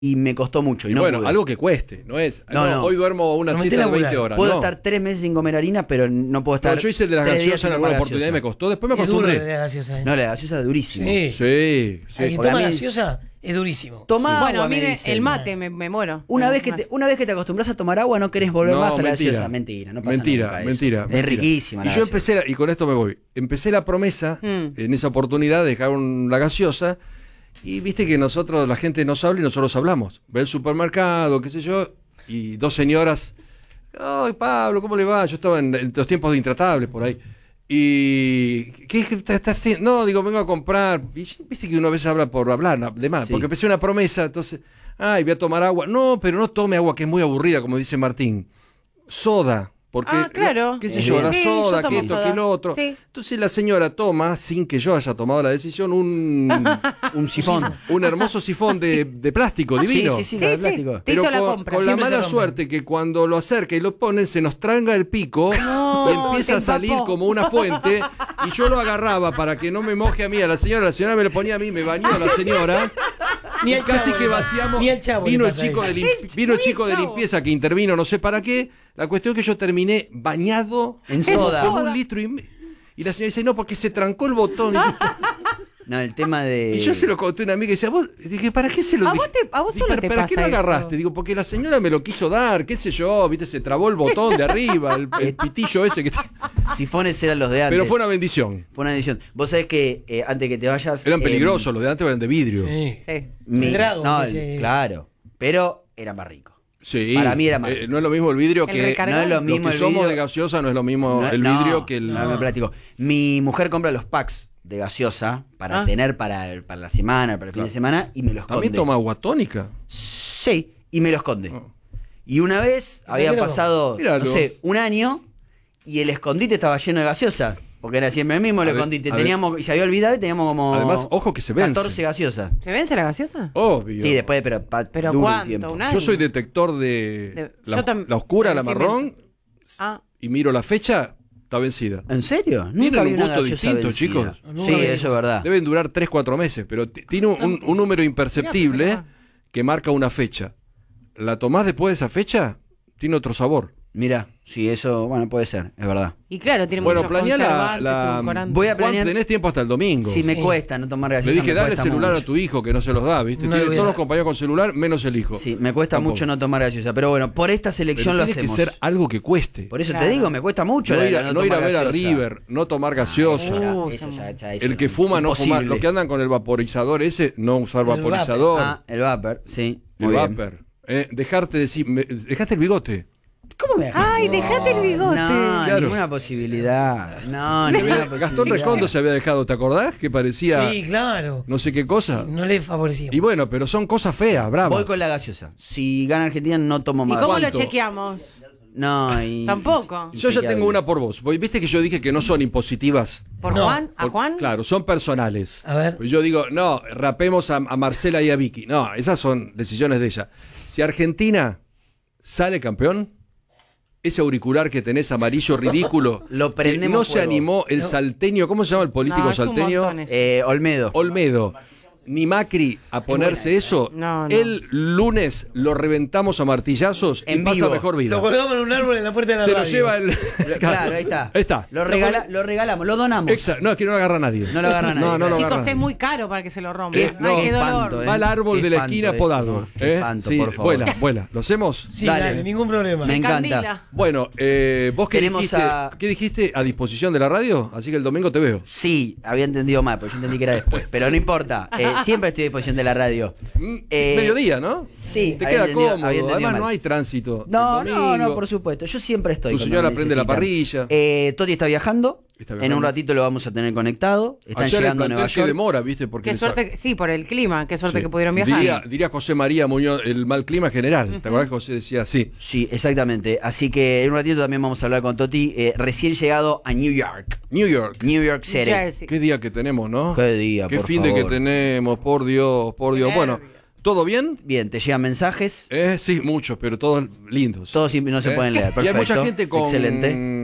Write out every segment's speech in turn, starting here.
y me costó mucho. Y no bueno, pude. algo que cueste, no es. No. Hoy duermo una siesta de 20 horas. Puedo no. estar 3 meses sin comer harina, pero no puedo estar. No, yo hice el de las 3 días gaseosas sin en alguna tomar oportunidad y gaseosa. me costó. Después me Es duro acostumbré. la gaseosa, ¿eh? No, la gaseosa es durísimo. Sí. Sí. El que Porque toma a mí- gaseosa es durísimo. Toma Bueno, agua, a mí me dicen. el mate me muero. Una vez que te acostumbras a tomar agua, no querés volver No, más a la mentira. gaseosa. Mentira, no pasa nunca eso. Mentira. Es riquísima Y la yo gaseosa. empecé, y con esto me voy, empecé la promesa en esa oportunidad de dejar la gaseosa. Y viste que nosotros, la gente nos habla y nosotros hablamos. Ve el supermercado, qué sé yo, y 2 señoras. Ay, Pablo, ¿cómo le va? Yo estaba en los tiempos de Intratables por ahí. Y, ¿qué estás haciendo? No, digo, vengo a comprar. Y viste que uno a veces habla por hablar, de más. Sí. Porque empecé una promesa, entonces, ay, voy a tomar agua. No, pero no tome agua, que es muy aburrida, como dice Martín. Soda. Porque, claro. qué sé yo, la Sí, soda, yo que tomo esto, soda. que lo otro. Sí. Entonces la señora toma, sin que yo haya tomado la decisión, un sifón. un hermoso sifón de plástico divino. Sí, la de Sí, plástico. Te Pero hizo la con compra. la Siempre se mala rompe. suerte que cuando lo acerca y lo ponen, se nos tranga el pico, No, y empieza te a salir empapó. como una fuente, y yo lo agarraba para que no me moje a mí, a la señora me lo ponía a mí, me bañó a la señora. Ni Y al casi chavo que le pasa. vaciamos. Ni al chavo le Vino el pasa chico eso. vino el chico de chavo. limpieza que intervino, no sé para qué. La cuestión es que yo terminé bañado En soda. con 1,5 litros. Y la señora dice, no, porque se trancó el botón. No, el tema de. Y yo se lo conté a una amiga y decía, vos, dije, ¿para qué se lo A dije? vos Dije, solo te ¿para qué lo pasa agarraste? eso. Digo, porque la señora me lo quiso dar, qué sé yo, viste, se trabó el botón de arriba, el pitillo ese que está. Sifones eran los de antes. Pero fue una bendición. Fue una edición. Vos sabés que antes que te vayas. Eran peligrosos, los de antes eran de vidrio. Sí. Sí. mi- Dragon, no, ese- claro. Pero era más rico. Sí. Para mí era más. No es lo mismo el vidrio El que. recargable. No es lo Los mismo que el somos vidrio. de gaseosa no es lo mismo No, el no, vidrio que el. No, me platico. Mi mujer compra los packs de gaseosa para tener para la semana, para el fin de semana, y me los esconde. ¿También toma agua tónica? Sí, y me lo esconde. Oh. Y una vez había Míralo. pasado, Míralo. no sé, un año, y el escondite estaba lleno de gaseosa. Porque era siempre el mismo el escondite. Y se había olvidado y teníamos como. Además, ojo que se vence. 14 gaseosas. ¿Se vence la gaseosa? Obvio. Sí, después, pero ¿Pero duro el cuánto? tiempo. ¿Un año? Yo soy detector de Yo la oscura, la vencimiento. marrón, Ah, y miro la fecha, está vencida. ¿En serio? Tienen Nunca vi un una gusto gaseosa distinto, vencida. chicos. Nunca Sí, vi. eso es verdad. Deben durar 3-4 meses, pero tiene un número imperceptible que marca una fecha. La tomás después de esa fecha, tiene otro sabor. Mira, sí, eso, bueno, puede ser, es verdad. y claro, tiene Bueno, muchos planea conservantes, la edulcorantes. Voy a Juan, planear- tenés tiempo hasta el domingo. Si me Sí. cuesta no tomar Le gaseosa. dije, me dale cuesta celular mucho. a tu hijo, que no se los da, ¿viste? No Tiene le voy a todos los dar. compañeros con celular, menos el hijo. Sí, me cuesta Tampoco. mucho no tomar gaseosa. Pero bueno, por esta Pero selección lo tiene hacemos. que ser algo que cueste. Por eso Claro. te digo, me cuesta mucho No la ir de a, no no ir a tomar ver a gaseosa. River, no tomar gaseosa. Eso ya, eso El que fuma, no imposible. fumar. Los que andan con el vaporizador ese, no usar El vaporizador. Ah, el vapor, sí. el Muy bien. vapor. Dejarte decir, dejaste el bigote. ¿Cómo me dejaste? Ay, dejate el bigote. No, Claro. ninguna posibilidad. No, Se ninguna había- posibilidad. Gastón Recondo se había dejado, ¿te acordás? Que parecía Sí, claro. no sé qué cosa. No le favorecía. Y bueno, pero son cosas feas, bravas. Voy con la gaseosa. Si gana Argentina, no tomo ¿Y más. cómo lo ¿Cuánto? chequeamos? No, y. Tampoco. Yo ya tengo una por vos. Viste que yo dije que no son impositivas. ¿Por No. Juan? ¿A Juan? Claro, son personales. A ver. Pues yo digo, no, rapemos a Marcela y a Vicky. No, esas son decisiones de ella. Si Argentina sale campeón, ese auricular que tenés amarillo ridículo, Lo que prendemos no se fuego. animó el salteño, ¿cómo se llama el político No, es un salteño? montón eso. Olmedo. Olmedo. Ni Macri a ponerse eso. No, no. El lunes lo reventamos a martillazos y En pasa vivo. mejor vida. Lo colgamos en un árbol en la puerta de la Se lo radio. lleva el. Claro, ahí está. Ahí está. Lo regalamos, lo donamos. Exacto. No, es que no lo agarra nadie. No lo agarra nadie. No, no lo Chicos, agarra es muy caro para que se lo rompa. Eh, no, Ay, qué dolor. espanto, Va al árbol Qué de la espanto esquina esto. podado. Qué espanto, Sí, por favor. vuela. ¿Lo hacemos? Sí, Dale. dale, ningún problema. Me encanta. Candila. Bueno, vos qué Tenemos dijiste, a- ¿qué dijiste? ¿A disposición de la radio? Así que el domingo te veo. Sí, había entendido mal, porque yo entendí que era después. Pero no importa. Siempre estoy a disposición de la radio. Mediodía, ¿no? Sí, Te había queda entendido- cómodo. había entendido Además mal. no hay tránsito. No, El no, domingo. no, por supuesto. Yo siempre estoy. Tu cuando señora me prende la necesitan. parrilla. Toti está viajando. Está En viajando. un ratito lo vamos a tener conectado. Están Ayer el llegando a plantel Nueva que York. demora, ¿viste? Porque Qué suerte, sí, por el clima, qué suerte Sí. que pudieron viajar. Diría José María Muñoz, el mal clima general. ¿Te acordás que José decía así? Sí, exactamente. Así que en un ratito también vamos a hablar con Toti, recién llegado a New York. New York. New York New City. Jersey. Qué día que tenemos, ¿no? Qué día, Qué por fin de favor. que tenemos, por Dios, por Dios. Qué Bueno, nervio. ¿todo bien? Bien, te llegan mensajes. Sí, muchos, pero todos lindos. Todos no se pueden leer. Y hay mucha Perfecto. gente con Excelente.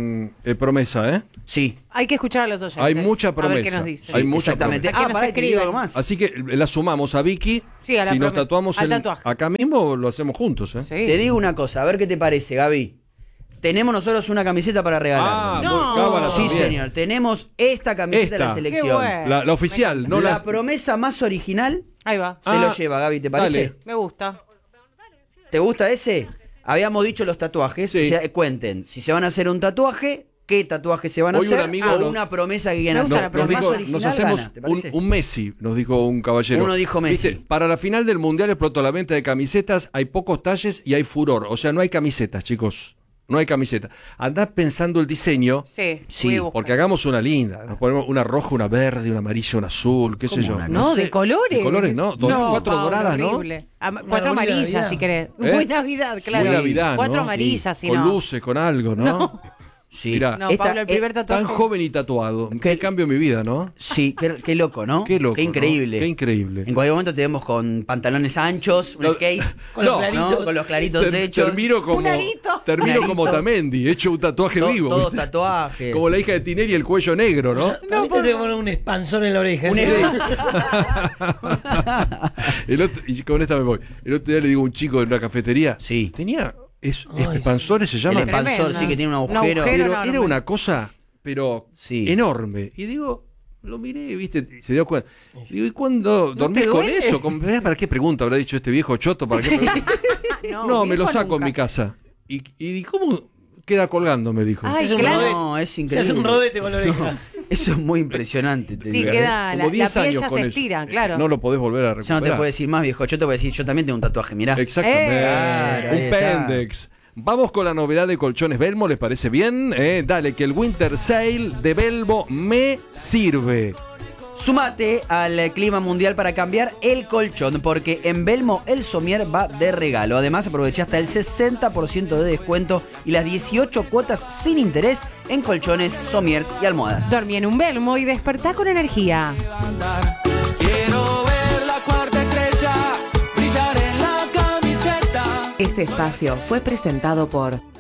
promesa, ¿eh? Sí. Hay que escuchar a los oyentes. Hay mucha A ver qué promesa. nos dicen. Hay mucha Exactamente. promesa. Aquí nos pará, te digo escriben. algo más. Así que la sumamos a Vicky. Sí, a la si nos promesa. tatuamos Al tatuaje. acá mismo, lo hacemos juntos, ¿eh? Sí. Te digo una cosa, a ver qué te parece, Gaby. Tenemos nosotros una camiseta para regalar. Ah, No. cábala Sí, también. señor. Tenemos esta camiseta de la Esta. selección. Qué bueno. La oficial, no la la... promesa más original Ahí va. se lo lleva, Gaby, ¿te parece? dale. Me gusta. ¿Te gusta ese? Habíamos dicho los tatuajes. Sí. O sea, cuenten, si se van a hacer un tatuaje, qué tatuaje se van a Hoy un hacer amigo o nos- una promesa que quieran Me gusta hacer. la Nos, promesa. Más dijo, original nos hacemos gana, ¿te parece? un Messi, nos dijo un caballero. Uno dijo Messi. ¿Viste? Para la final del Mundial explotó la venta de camisetas, hay pocos talles y hay furor. O sea, no hay camisetas, chicos. No hay camiseta. Andá pensando el diseño, Sí. Sí, voy a buscar. porque hagamos una linda. Nos ponemos una roja, una verde, una amarilla, una azul, qué sé ¿Cómo yo. una? No, sé. de colores. De colores, ¿no? Cuatro Pablo, doradas, ¿no? horrible. Cuatro Una buena amarillas, Navidad. si querés. ¿Eh? Muy Navidad, claro. Muy Navidad, Cuatro ¿no? amarillas, si Con no. luces, con algo, ¿no? Sí. Mirá, No, Pablo, el primer tatuaje. tan joven y tatuado. Qué cambio en mi vida, ¿no? Sí, qué loco, ¿no? Qué loco, Qué increíble. ¿no? Qué increíble. En cualquier momento te vemos con pantalones anchos, un No, skate, Con los No, claritos. ¿no? Con los claritos hechos. Termino como, Un arito. termino Un como arito. Tamendi, hecho un tatuaje vivo. Todos ¿viste? tatuajes. Como la hija de Tinelli, el cuello negro, ¿no? Para mí te tengo que poner un expansor en la oreja. ¿sí? Y con esta me voy. El otro día le digo a un chico en una cafetería. Sí. Tenía. Ay, Expansores se El llaman. expansor, Tremendo. sí, que tiene un Un agujero. agujero. Pero enorme. era una cosa, pero Sí. enorme. Y digo, lo miré, ¿viste? Y se dio cuenta. Digo, ¿y cuándo dormís te con duele? eso? ¿Para qué pregunta habrá dicho este viejo choto? ¿Para qué pregunta? No, me lo viejo saco en nunca. mi casa. ¿Y cómo queda colgando? Me dijo. Ay, Se hace un claro. rodete. No, es Se increíble. hace un rodete con la oreja. Eso es muy impresionante, te Sí, digo. queda, Como la 10 piel años ya con se eso. estira, claro. No lo podés volver a Ya recuperar. no te puedo decir más, viejo. Yo te voy a decir, yo también tengo un tatuaje, mirá. Exactamente. Claro, ahí un está. Pendex. Vamos con la novedad de Colchones Belmo, ¿les parece bien? Dale, que el Winter Sale de Belmo me sirve. Sumate al clima mundial para cambiar el colchón, porque en Belmo el somier va de regalo. Además, aprovecha hasta el 60% de descuento y las 18 cuotas sin interés en colchones, somiers y almohadas. Dormí en un Belmo y despertá con energía. Quiero ver la cuarta estrella brillar en la camiseta. Este espacio fue presentado por